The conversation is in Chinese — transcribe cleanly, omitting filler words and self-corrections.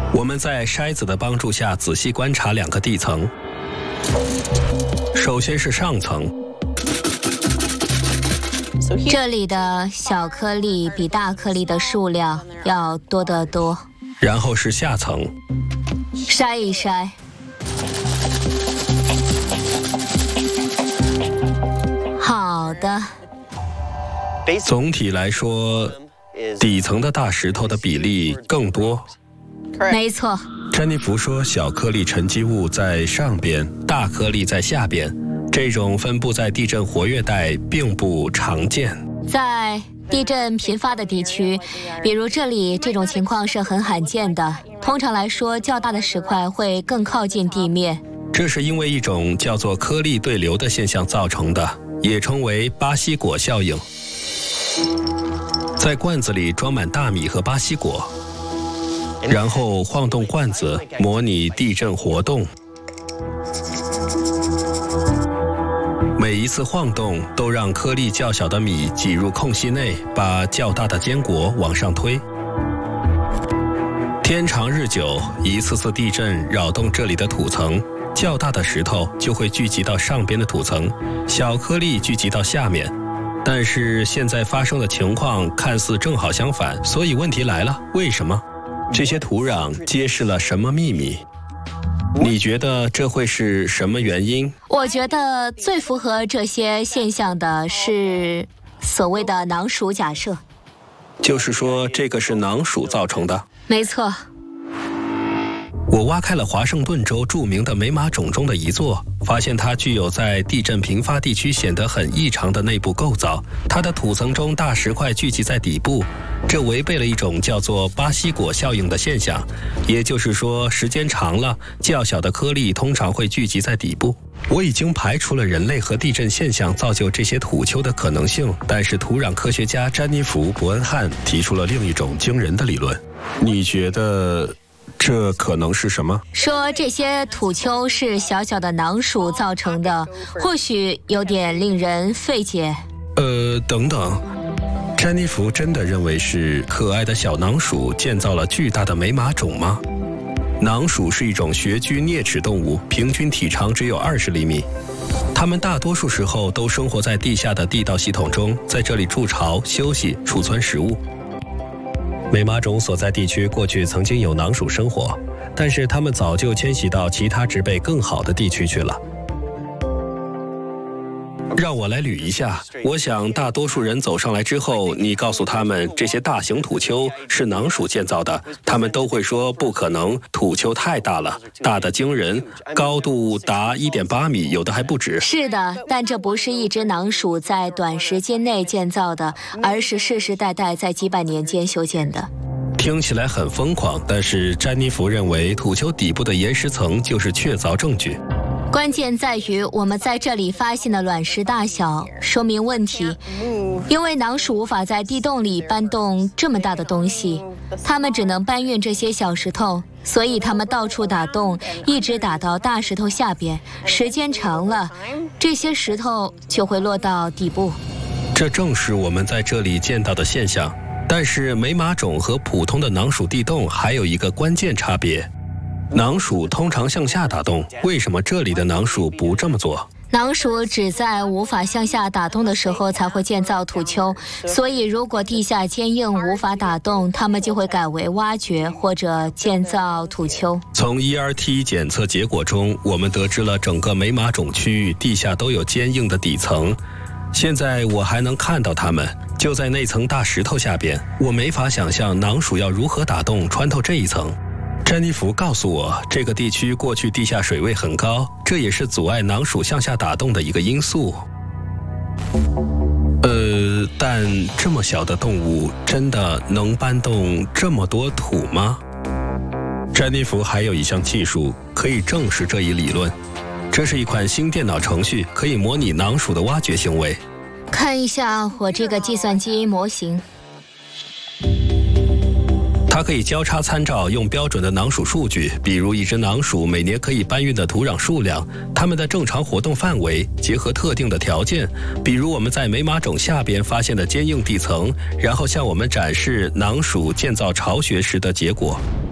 我们在筛子的帮助下仔细观察2个地层。首先是上层， 这里的小颗粒比大颗粒的数量要多得多。 然后是下层， 筛一筛。好的。 总体来说，底层的大石头的比例更多。 没错。 詹妮弗说，小颗粒沉积物在上边，大颗粒在下边。这种分布在地震活跃带并不常见。 在地震频发的地区，比如这里，这种情况是很罕见的。通常来说，较大的石块会更靠近地面。 这是因为一种叫做颗粒对流的现象造成的，也称为巴西果效应。在罐子里装满大米和巴西果，然后晃动罐子，模拟地震活动。每一次晃动都让颗粒较小的米挤入空隙内，把较大的坚果往上推。天长日久，一次次地震扰动这里的土层，较大的石头就会聚集到上边的土层，小颗粒聚集到下面。但是现在发生的情况看似正好相反，所以问题来了，为什么？这些土壤揭示了什么秘密？你觉得这会是什么原因？ 我觉得最符合这些现象的是所谓的囊鼠假设。 就是说，这个是囊鼠造成的？ 没错。 我挖开了华盛顿州著名的美马冢中的一座，发现它具有在地震频发地区显得很异常的内部构造。它的土层中大石块聚集在底部，这违背了一种叫做巴西果效应的现象，也就是说，时间长了，较小的颗粒通常会聚集在底部。我已经排除了人类和地震现象造就这些土丘的可能性，但是土壤科学家詹妮弗·伯恩汉提出了另一种惊人的理论。你觉得这可能是什么？ 说这些土丘是小小的囊鼠造成的，或许有点令人费解。 等等，詹妮弗真的认为是可爱的小囊鼠建造了巨大的美马冢吗？囊鼠是一种穴居啮齿动物，平均体长只有20厘米。它们大多数时候都生活在地下的地道系统中，在这里筑巢、休息、储存食物。美马冢所在地区过去曾经有囊鼠生活，但是它们早就迁徙到其他植被更好的地区去了。让我来捋一下，我想大多数人走上来之后，你告诉他们这些大型土丘是囊鼠建造的，他们都会说不可能，土丘太大了，大得惊人，高度达1.8米，有的还不止。 是的，但这不是一只囊鼠在短时间内建造的，而是世世代代在几百年间修建的。 听起来很疯狂，但是詹妮弗认为土丘底部的岩石层就是确凿证据。 关键在于我们在这里发现的卵石大小说明问题，因为囊鼠无法在地洞里搬动这么大的东西，它们只能搬运这些小石头，所以它们到处打洞，一直打到大石头下边，时间长了，这些石头就会落到底部。 这正是我们在这里见到的现象。但是美马冢和普通的囊鼠地洞还有一个关键差别。囊鼠通常向下打洞，为什么这里的囊鼠不这么做？ 囊鼠只在无法向下打洞的时候才会建造土丘，所以如果地下坚硬无法打洞，它们就会改为挖掘或者建造土丘。 从 ERT 检测结果中，我们得知了整个美马冢区域地下都有坚硬的底层。现在我还能看到它们，就在那层大石头下边。我没法想象囊鼠要如何打洞穿透这一层。詹妮弗告诉我，这个地区过去地下水位很高，这也是阻碍囊鼠向下打洞的一个因素。但这么小的动物真的能搬动这么多土吗？詹妮弗还有一项技术可以证实这一理论，这是一款新电脑程序，可以模拟囊鼠的挖掘行为。 看一下我这个计算机模型。 它可以交叉参照用标准的囊鼠数据，比如一只囊鼠每年可以搬运的土壤数量，它们的正常活动范围，结合特定的条件，比如我们在美马冢下边发现的坚硬地层，然后向我们展示囊鼠建造巢穴时的结果。